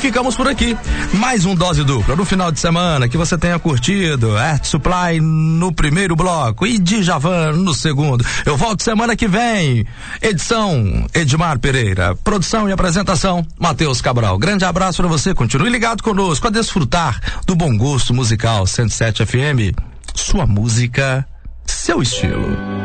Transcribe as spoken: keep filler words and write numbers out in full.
ficamos por aqui. Mais um Dose Dupla no final de semana, que você tenha curtido. Earth Supply no primeiro bloco e Djavan no segundo. Eu volto semana que vem. Edição Edmar Pereira, produção e apresentação Matheus Cabral. Grande abraço para você, continue ligado conosco a desfrutar do bom gosto musical. Cento e sete F M, sua música, seu estilo.